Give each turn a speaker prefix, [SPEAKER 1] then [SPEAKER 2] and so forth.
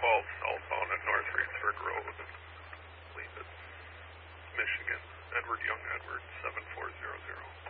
[SPEAKER 1] southbound at North Reedsburg Road. I believe it's Michigan. Edward Young Edwards, 7400.